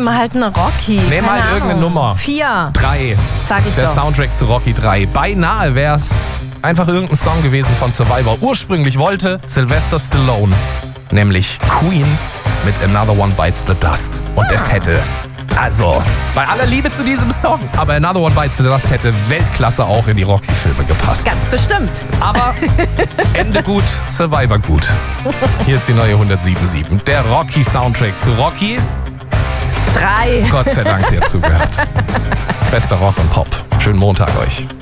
mal halt eine Rocky. Nehm halt irgendeine Nummer. 4. 3. Sag ich Der doch. Soundtrack zu Rocky 3. Beinahe wäre es einfach irgendein Song gewesen von Survivor. Ursprünglich wollte Sylvester Stallone nämlich Queen mit Another One Bites the Dust. Und das hätte, also, bei aller Liebe zu diesem Song, aber Another One Bites the Dust hätte Weltklasse auch in die Rocky-Filme gepasst. Ganz bestimmt. Aber Ende gut, Survivor gut. Hier ist die neue 107.7. Der Rocky-Soundtrack zu Rocky. 3. Gott sei Dank, Sie hat zugehört. Bester Rock und Pop. Schönen Montag euch.